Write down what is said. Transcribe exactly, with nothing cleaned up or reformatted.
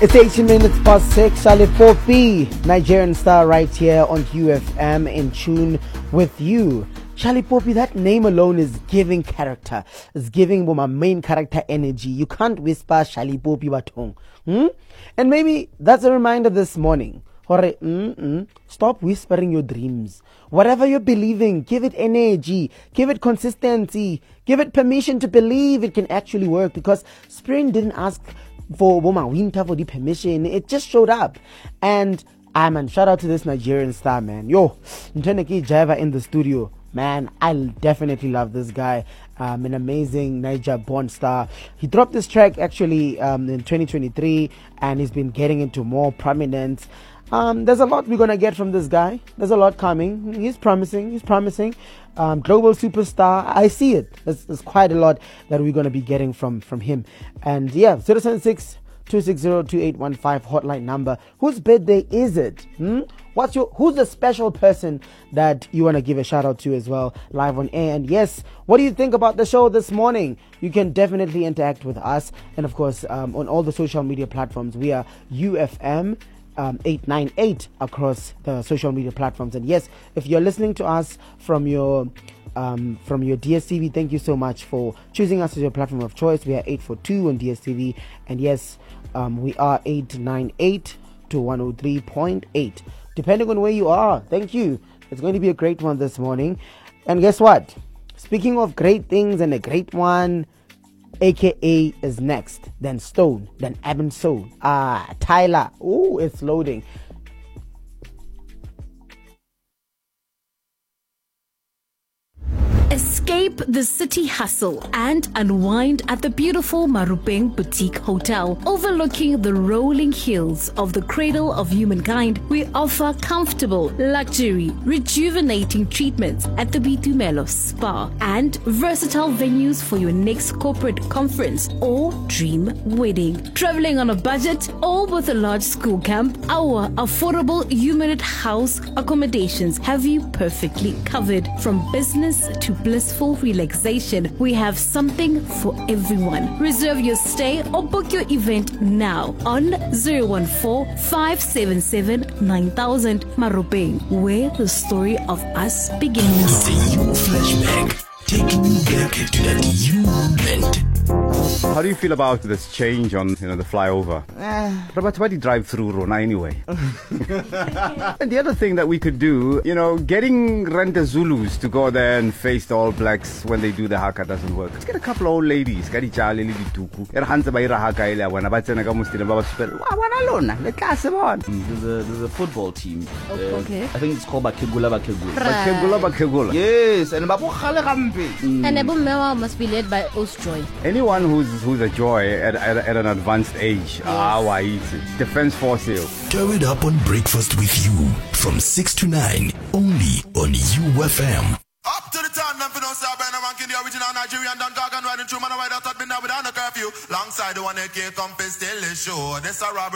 It's eighteen minutes past six. Charlie Poppy, Nigerian star, right here on U F M, in tune with you. Charlie Poppy, that name alone is giving character. It's giving my main character energy. You can't whisper Charlie Poppy Batong. Hmm? And maybe that's a reminder this morning. Hore, mm-mm, stop whispering your dreams. Whatever you're believing, give it energy, give it consistency, give it permission to believe it can actually work, because spring didn't ask for woman winter for the permission. It just showed up. And I man, shout out to this Nigerian star, man. Yo, Nteneki Java in the studio. Man, I definitely love this guy. Um, an amazing Niger-born star. He dropped this track actually um, in twenty twenty-three, and he's been getting into more prominence. Um, there's a lot we're gonna get from this guy. There's a lot coming. He's promising. He's promising. Um, global superstar. I see it. There's, there's quite a lot that we're gonna be getting from from him. And yeah, zero seven six two six zero two eight one five hotline number. Whose birthday is it? Hmm? What's your who's the special person that you want to give a shout out to as well, live on air? And yes, what do you think about the show this morning? You can definitely interact with us, and of course um, on all the social media platforms we are U F M um, eight nine eight across the social media platforms. And yes, if you're listening to us from your Um, from your D S T V, thank you so much for choosing us as your platform of choice. We are eight four two on D S T V, and yes, um, we are eight nine eight to one oh three point eight, depending on where you are. Thank you. It's going to be a great one this morning. And guess what? Speaking of great things and a great one, A K A is next, then Stone, then Eben Soul. Ah, Tyler. Oh, it's loading. Escape the city hustle and unwind at the beautiful Marupeng Boutique Hotel. Overlooking the rolling hills of the cradle of humankind, we offer comfortable, luxury, rejuvenating treatments at the Bitumelo Spa and versatile venues for your next corporate conference or dream wedding. Traveling on a budget or with a large school camp, our affordable humanid house accommodations have you perfectly covered. From business to blissful relaxation, we have something for everyone. Reserve your stay or book your event now on zero one four five seven seven nine thousand. Marupeng, where the story of us begins. The U Flashback, taking you back to that U moment. How do you feel about this change on, you know, the flyover? Eh. Robert, why do you drive through Rona anyway? And the other thing that we could do, you know, getting Renta Zulus to go there and face the All Blacks when they do the haka doesn't work. Let's get a couple of old ladies. There's a, there's a football team. Oh, Uh, okay. I think it's called Bakegula Bakegula. Bakegula, Bakegula. Yes, and Babukhale Gampe. And Abu Mewa must be led by Ostroy. Anyone who's who's a joy at, at, at an advanced age, yes. Ah, why Defense Force here. Turn it up on Breakfast with You from six to nine, only on U F M. Up to the time, them for no star, Ben, I'm ranking the original Nigerian Don Gagan riding through man, I ride out, been there without a curfew. Longside the one A K compass still is sure. This a robbery.